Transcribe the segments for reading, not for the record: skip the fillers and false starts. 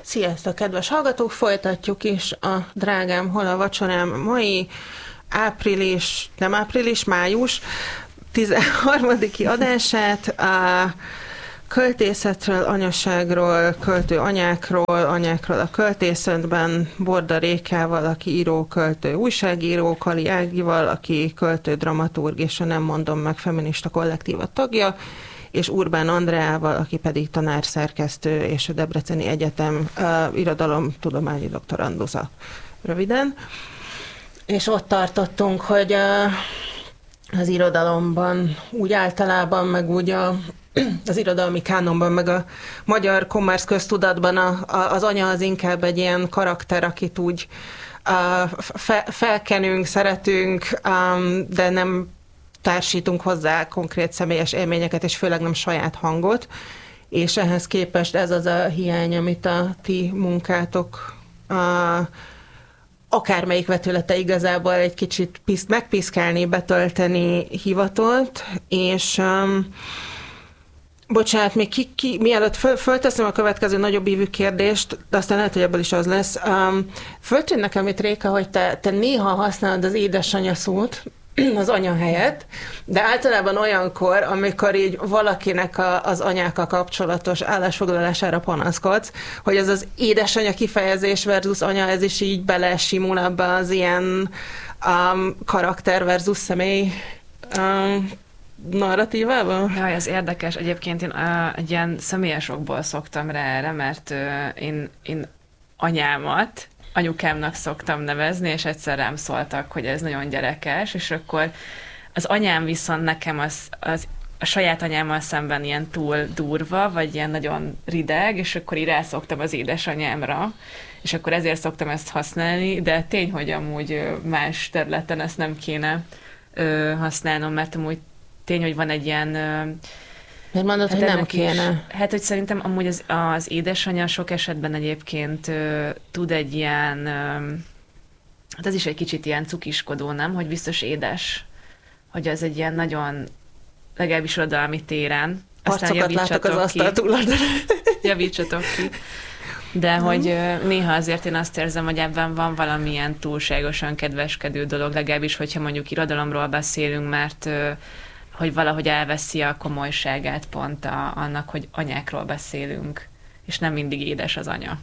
Sziasztok, kedves hallgatók! Folytatjuk is a Drágám, hol a vacsorám mai május 13. adását. A költészetről, anyaságról, költő anyákról a költészetben, Borda Rékával, aki író, költő, újságíró, Kali Ágival, aki költő, dramaturg és a Nem mondom meg feminista kollektíva tagja, és Urbán Andreával, aki pedig tanár, szerkesztő és a Debreceni Egyetem irodalomtudományi doktorandusa röviden. És ott tartottunk, hogy az irodalomban úgy általában, meg úgy az irodalmi kánonban, meg a magyar kommersz köztudatban az anya az inkább egy ilyen karakter, akit úgy felkenünk, szeretünk, de nem társítunk hozzá konkrét személyes élményeket, és főleg nem saját hangot, és ehhez képest ez az a hiány, amit a ti munkátok akármelyik vetülete igazából egy kicsit megpiszkálni, betölteni hivatott, és bocsánat, még mielőtt fölteszem a következő nagyobb ívű kérdést, de aztán lehet, hogy ebből is az lesz. Föltűnt nekem itt, Réka, hogy te néha használod az édesanyja szót az anya helyett, de általában olyankor, amikor így valakinek az anyákkal kapcsolatos állásfoglalására panaszkodsz, hogy ez az édesanya kifejezés versus anya, ez is így belesimul abba az ilyen karakter versus személy narratívába? Jaj, ez érdekes. Egyébként én egy ilyen személyes okból szoktam rá erre, mert én anyámat anyukámnak szoktam nevezni, és egyszer rám szóltak, hogy ez nagyon gyerekes, és akkor az anyám viszont nekem a saját anyámmal szemben ilyen túl durva, vagy ilyen nagyon rideg, és akkor így rászoktam az édesanyámra, és akkor ezért szoktam ezt használni, de tény, hogy amúgy más területen ezt nem kéne használnom, mert amúgy tény, hogy van egy ilyen... Miért mondod, hogy nem kéne? Hát, hogy szerintem amúgy az édesanyja sok esetben egyébként tud egy ilyen... hát ez is egy kicsit ilyen cukiskodó, nem? Hogy biztos édes. Hogy az egy ilyen nagyon... legalábbis irodalmi téren. Aztán javítsatok az asztal túloldalán. Javítsatok ki. De hogy néha azért én azt érzem, hogy ebben van valamilyen túlságosan kedveskedő dolog, legalábbis, hogyha mondjuk irodalomról beszélünk, mert hogy valahogy elveszi a komolyságát pont annak, hogy anyákról beszélünk, és nem mindig édes az anya.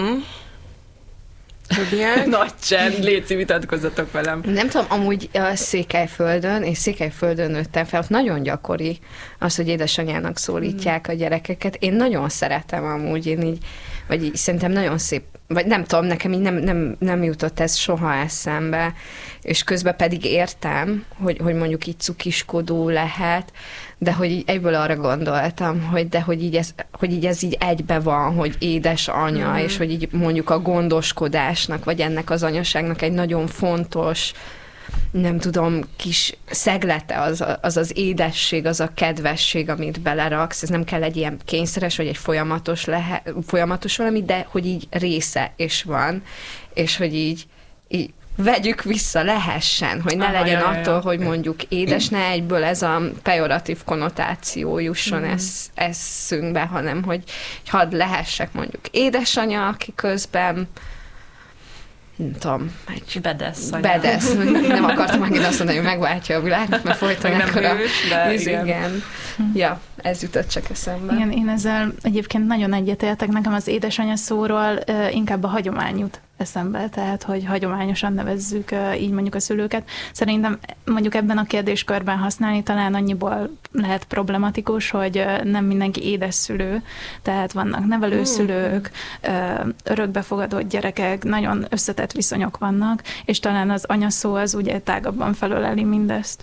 Nagy csend, léci, vitatkozzatok velem. Nem tudom, amúgy a Székelyföldön nőttem fel, ott nagyon gyakori az, hogy édesanyának szólítják a gyerekeket. Én nagyon szeretem amúgy, vagy szerintem nagyon szép, vagy nem tudom, nekem így nem jutott ez soha eszembe, és közben pedig értem, hogy mondjuk így cukiskodó lehet, de hogy így egyből arra gondoltam, hogy így ez így egybe van, hogy édesanya, és hogy így mondjuk a gondoskodásnak, vagy ennek az anyaságnak egy nagyon fontos, nem tudom, kis szeglete az édesség, az a kedvesség, amit beleraksz. Ez nem kell egy ilyen kényszeres, vagy egy folyamatos valami, de hogy így része is van, és hogy így vegyük vissza, lehessen, hogy ne legyen attól, hogy mondjuk édes, ne egyből ez a pejoratív konnotáció jusson eszünkbe, hanem hogy hadd lehessek mondjuk édesanya, aki közben nem tudom, egy bedesz. Nem akartam megint azt mondani, hogy megváltja a világot, mert folyton ekkora... Igen. Ja, ez jutott csak eszembe. Igen, én ezzel egyébként nagyon egyetértek. Nekem az édesanya szóról inkább a hagyomány jut eszembe, tehát hogy hagyományosan nevezzük így mondjuk a szülőket. Szerintem mondjuk ebben a kérdéskörben használni talán annyiból lehet problematikus, hogy nem mindenki édesszülő, tehát vannak nevelőszülők, örökbefogadott gyerekek, nagyon összetett viszonyok vannak, és talán az anyaszó az ugye tágabban felöleli mindezt.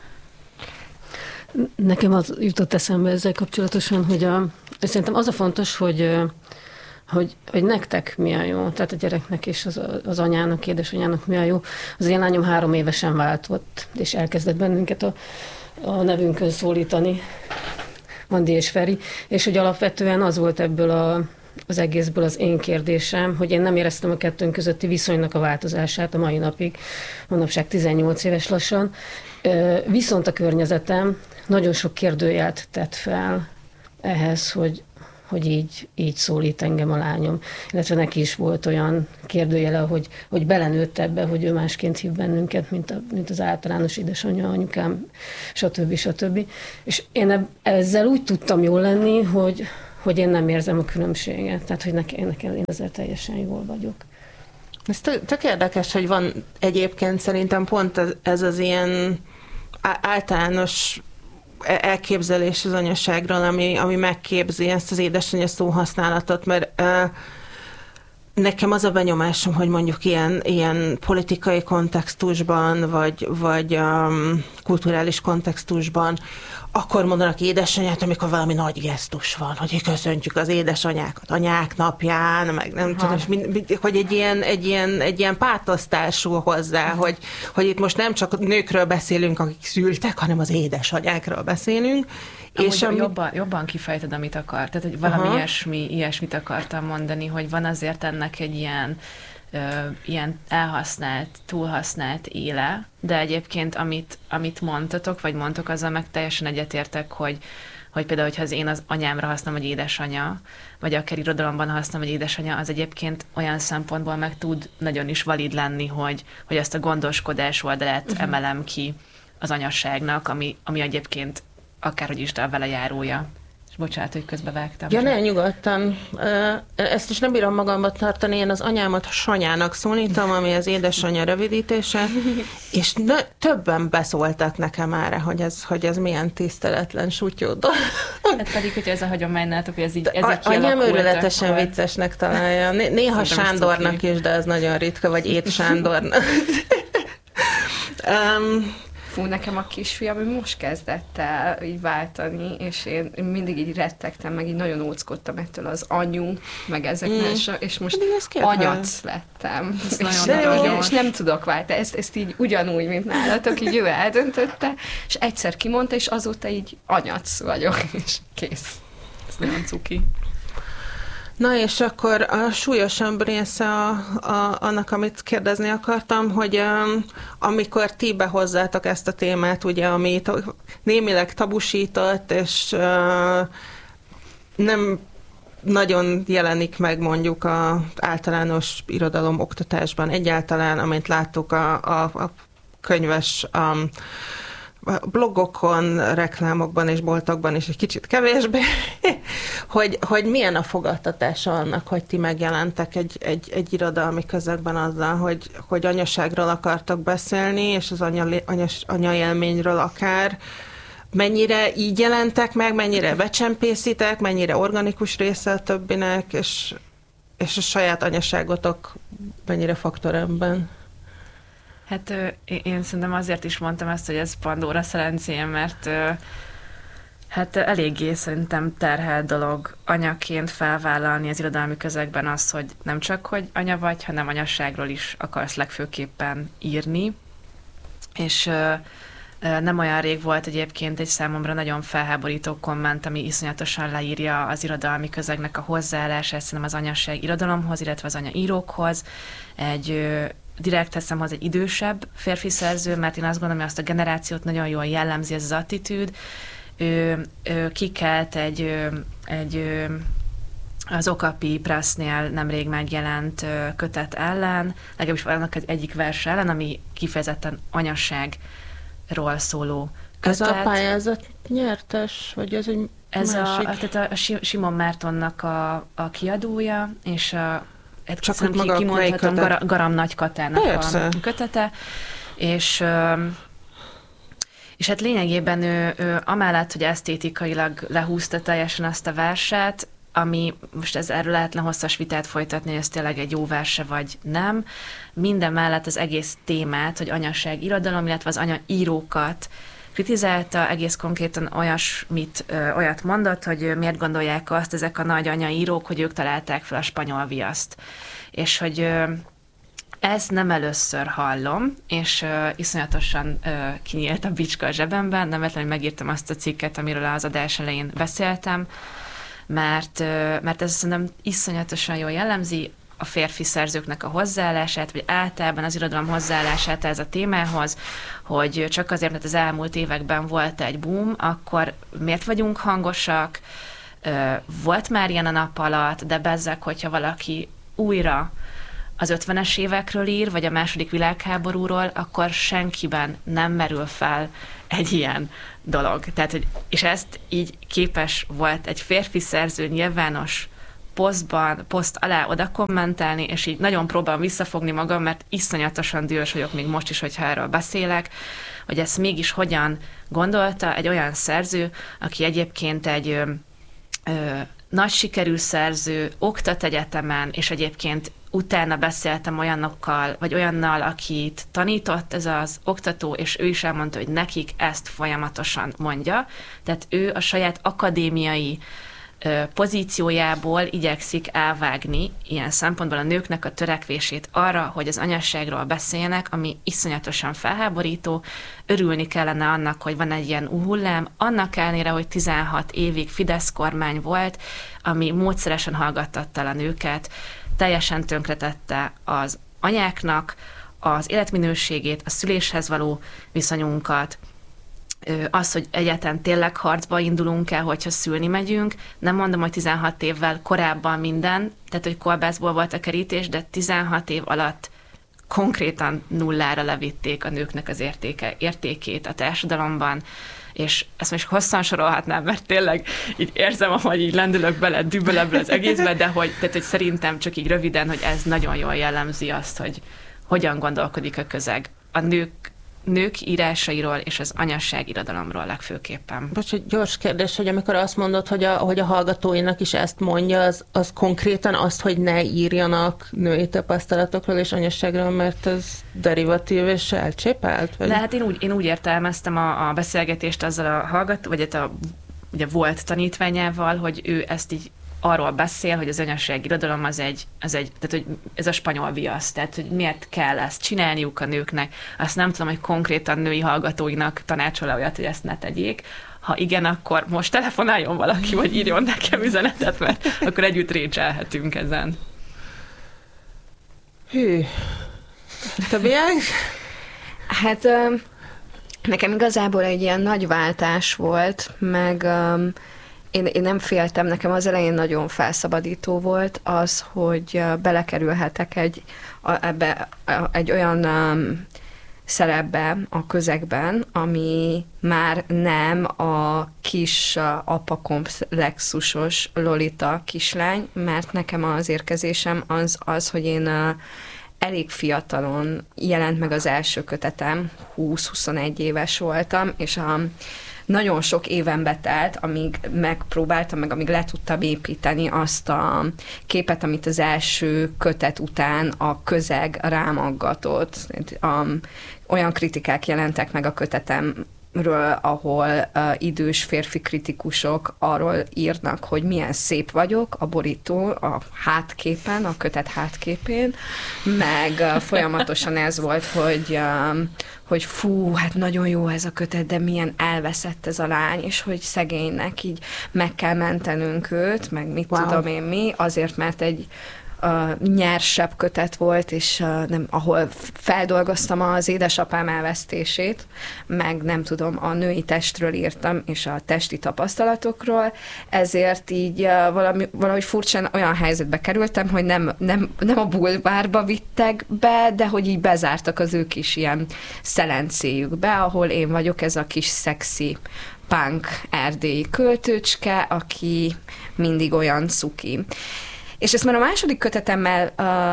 Nekem az jutott eszembe ezzel kapcsolatosan, hogy szerintem az a fontos, hogy nektek mi a jó, tehát a gyereknek és az anyának, édesanyának mi a jó. Az én lányom 3 évesen váltott, és elkezdett bennünket a nevünkön szólítani, Andi és Feri, és hogy alapvetően az volt ebből az egészből az én kérdésem, hogy én nem éreztem a kettőnk közötti viszonynak a változását a mai napig, manapság 18 éves lassan, viszont a környezetem nagyon sok kérdőjelt tett fel ehhez, így szólít engem a lányom. Illetve neki is volt olyan kérdőjele, hogy belenőtt ebbe, hogy ő másként hív bennünket, mint az általános édesanyja, anyukám, stb. És én ezzel úgy tudtam jól lenni, hogy én nem érzem a különbséget. Tehát, hogy nekem én ezzel teljesen jól vagyok. Ez tök érdekes, hogy van egyébként szerintem pont ez az ilyen általános elképzelés az anyaságról, ami megképzi ezt az édesanyja szóhasználatot, mert nekem az a benyomásom, hogy mondjuk ilyen politikai kontextusban, vagy kulturális kontextusban akkor mondanak édesanyát, amikor valami nagy gesztus van, hogy köszöntjük az édesanyákat anyák napján, meg nem tudom, hogy egy ilyen pátosz társul hozzá, hogy itt most nem csak nőkről beszélünk, akik szültek, hanem az édesanyákról beszélünk. És jobban kifejted, amit akar. Tehát, hogy valami ilyesmit akartam mondani, hogy van azért ennek egy ilyen elhasznált, túlhasznált éle, de egyébként amit mondtatok, vagy mondtok, azzal meg teljesen egyetértek, hogy például, hogyha az én az anyámra használom, hogy édesanya, vagy akár irodalomban használom, hogy édesanya, az egyébként olyan szempontból meg tud nagyon is valid lenni, hogy ezt a gondoskodás oldalát emelem ki az anyasságnak, ami egyébként akárhogy is a vele járója. Bocsánat, hogy közbevágtam. Ja, ne, nyugodtan. Ezt is nem bírom magamba tartani, én az anyámat Sanyának szólítom, ami az édesanyja rövidítése, és többen beszóltak nekem erre, hogy ez milyen tiszteletlen sutyó dolog. Hát pedig, hogy ez a hagyomány nálatok, hogy ez így anyám őrületesen viccesnek találja. Néha Sándornak is, de ez nagyon ritka, vagy Ét Sándornak. Fú, nekem a kisfiam most kezdett el így váltani, és én mindig így rettegtem, meg így nagyon óckodtam ettől az anyu, meg ezeknél, és most anyac lettem. És nem tudok váltani. Ezt így ugyanúgy, mint nálatok, így ő eldöntötte, és egyszer kimondta, és azóta így anyac vagyok, és kész. Ez nagyon cuki. Na és akkor a súlyosabb része annak, amit kérdezni akartam, hogy amikor ti behozzátok ezt a témát, ugye, ami némileg tabusított, és nem nagyon jelenik meg mondjuk az általános irodalom oktatásban egyáltalán, amint láttuk a könyves blogokon, reklámokban és boltokban is egy kicsit kevésbé, hogy milyen a fogadtatása annak, hogy ti megjelentek egy irodalmi közegben azzal, hogy anyaságról akartak beszélni, és az anyaélményről akár. Mennyire így jelentek meg, mennyire becsempészitek, mennyire organikus része a többinek, és a saját anyaságotok mennyire faktor ebben? Hát én szerintem azért is mondtam ezt, hogy ez Pandóra szelencéje, mert hát eléggé szerintem terhelt dolog anyaként felvállalni az irodalmi közegben az, hogy nem csak, hogy anya vagy, hanem anyasságról is akarsz legfőképpen írni. És nem olyan rég volt egyébként egy számomra nagyon felháborító komment, ami iszonyatosan leírja az irodalmi közegnek a hozzáállását, szerintem az anyasság irodalomhoz, illetve az anyaírókhoz. Direkt teszem hozzá egy idősebb férfi szerző, mert én azt gondolom, hogy azt a generációt nagyon jól jellemzi ez az attitűd. Ő kikelt az Okapi Pressnél nemrég megjelent kötet ellen, legalábbis annak egyik verse ellen, ami kifejezetten anyasságról szóló kötet. Ez a pályázat nyertes, vagy ez egy másik? Tehát a Simon Mártonnak a kiadója, és csak maga kimondhatom Garam Nagy Katának a kötete, és hát lényegében ő amellett, hogy esztétikailag lehúzta teljesen azt a verset, ami most erről lehetne hosszas vitát folytatni, hogy ez tényleg egy jó verse vagy nem. Minden mellett az egész témát, hogy anyaság irodalom, illetve az anyaírókat kritizálta, egész konkrétan olyat mondott, hogy miért gondolják azt ezek a nagy anyaírók, hogy ők találták fel a spanyol viaszt. És hogy ezt nem először hallom, és iszonyatosan kinyílt a bicska a zsebemben, nem vetlenül megírtam azt a cikket, amiről az adás elején beszéltem, mert ez szerintem iszonyatosan jól jellemzi a férfi szerzőknek a hozzáállását, vagy általában az irodalom hozzáállását ez a témához, hogy csak azért, mert az elmúlt években volt egy boom, akkor miért vagyunk hangosak, volt már ilyen a nap alatt, de bezzeg, hogyha valaki újra az 50-es évekről ír, vagy a második világháborúról, akkor senkiben nem merül fel egy ilyen dolog. Tehát, és ezt így képes volt egy férfi szerző nyilvános poszt alá oda kommentálni, és így nagyon próbálom visszafogni magam, mert iszonyatosan dühös vagyok még most is, hogyha erről beszélek, hogy ezt mégis hogyan gondolta egy olyan szerző, aki egyébként egy nagy sikerű szerző, oktat egyetemen, és egyébként utána beszéltem olyanokkal, vagy olyannal, akit tanított ez az oktató, és ő is elmondta, hogy nekik ezt folyamatosan mondja. Tehát ő a saját akadémiai pozíciójából igyekszik elvágni ilyen szempontból a nőknek a törekvését arra, hogy az anyasságról beszéljenek, ami iszonyatosan felháborító. Örülni kellene annak, hogy van egy ilyen hullám, annak ellenére, hogy 16 évig Fidesz kormány volt, ami módszeresen hallgattatta el a nőket, teljesen tönkretette az anyáknak az életminőségét, a szüléshez való viszonyunkat, az, hogy egyáltalán tényleg harcba indulunk el, hogyha szülni megyünk. Nem mondom, hogy 16 évvel korábban minden, tehát hogy kolbászból volt a kerítés, de 16 év alatt konkrétan nullára levitték a nőknek az értékét a társadalomban, és ezt most hosszan sorolhatnám, mert tényleg így érzem, hogy így lendülök bele, düböl ebből az egészbe, de hogy szerintem csak így röviden, hogy ez nagyon jól jellemzi azt, hogy hogyan gondolkodik a közeg a nők írásairól és az anyasság irodalomról legfőképpen. Bocs, egy gyors kérdés, hogy amikor azt mondod, hogy a hallgatóinak is ezt mondja, az konkrétan azt, hogy ne írjanak női tapasztalatokról és anyasságról, mert ez derivatív és elcsépelt? Vagy? De hát én úgy értelmeztem a beszélgetést azzal a hallgató, vagy ugye volt tanítványával, hogy ő ezt így arról beszél, hogy az anyasság irodalom tehát hogy ez a spanyol viasz, tehát hogy miért kell ezt csinálniuk a nőknek. Azt nem tudom, hogy konkrétan női hallgatóinak tanácsol olyat, hogy ezt ne tegyék. Ha igen, akkor most telefonáljon valaki, vagy írjon nekem üzenetet, mert akkor együtt récselhetünk ezen. Hű. Többiek? Hát nekem igazából egy ilyen nagy váltás volt, meg én nem féltem, nekem az elején nagyon felszabadító volt az, hogy belekerülhetek egy olyan szerepbe a közegben, ami már nem a kis apakomplexusos Lolita kislány, mert nekem az érkezésem az, hogy én elég fiatalon jelent meg az első kötetem, 20-21 éves voltam, és nagyon sok éven betelt, amíg megpróbáltam, meg amíg le tudtam építeni azt a képet, amit az első kötet után a közeg rám aggatott. Olyan kritikák jelentek meg a kötetemről, ahol idős férfi kritikusok arról írnak, hogy milyen szép vagyok, a borító, a hátképen, a kötet hátképén, meg folyamatosan ez volt, hogy fú, hát nagyon jó ez a kötet, de milyen elveszett ez a lány, és hogy szegénynek így meg kell mentenünk őt, meg mit tudom én mi, azért, mert egy nyersebb kötet volt, és ahol feldolgoztam az édesapám elvesztését, meg nem tudom, a női testről írtam, és a testi tapasztalatokról, ezért így valahogy furcsán olyan helyzetbe kerültem, hogy nem a bulvárba vittek be, de hogy így bezártak az ő kis ilyen szelencéjükbe, ahol én vagyok ez a kis szexi punk erdélyi költőcske, aki mindig olyan cuki. És ezt már a második kötetemmel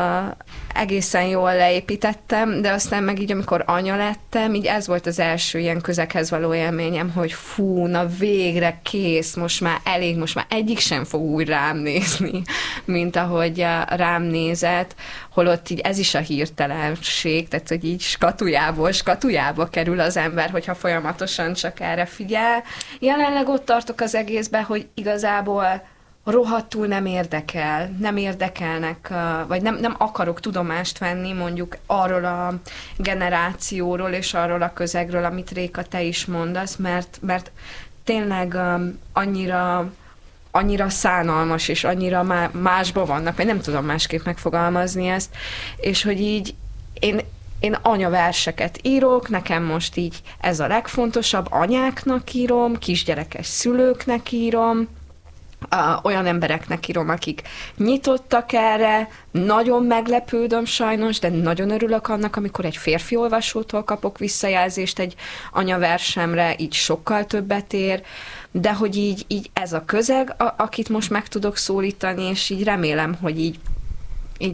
egészen jól leépítettem, de aztán meg így, amikor anya lettem, így ez volt az első ilyen közeghez való élményem, hogy fú, na végre kész, most már elég, most már egyik sem fog úgy rám nézni, mint ahogy rám nézett, holott így ez is a hirtelenség, tehát hogy így skatujába kerül az ember, hogyha folyamatosan csak erre figyel. Jelenleg ott tartok az egészben, hogy igazából rohadtul nem érdekelnek, vagy nem akarok tudomást venni mondjuk arról a generációról és arról a közegről, amit Réka, te is mondasz, mert tényleg annyira szánalmas, és annyira másba vannak, vagy nem tudom másképp megfogalmazni ezt, és hogy így én anyaverseket írok, nekem most így ez a legfontosabb, anyáknak írom, kisgyerekes szülőknek írom, olyan embereknek írom, akik nyitottak erre, nagyon meglepődöm sajnos, de nagyon örülök annak, amikor egy férfi olvasótól kapok visszajelzést egy anyaversemre, így sokkal többet ér, de hogy így ez a közeg, akit most meg tudok szólítani, és így remélem, hogy így